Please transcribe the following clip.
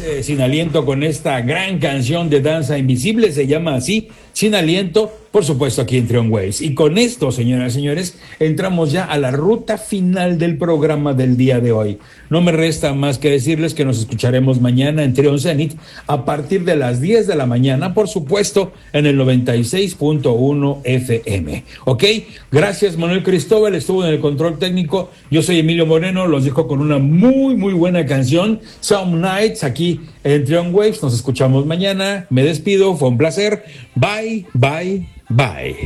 Sin Aliento con esta gran canción de Danza Invisible, se llama así, Sin Aliento, por supuesto aquí en Trion Waves. Y con esto, señoras y señores, entramos ya a la ruta final del programa del día de hoy. No me resta más que decirles que nos escucharemos mañana en Trion Zenith a partir de las 10 de la mañana, por supuesto, en el 96.1 FM. ¿Ok? Gracias, Manuel Cristóbal, estuvo en el control técnico. Yo soy Emilio Moreno, los dejo con una muy, muy buena canción, Some Nights, aquí en Trion Waves. Nos escuchamos mañana. Me despido, fue un placer. Bye, bye, bye.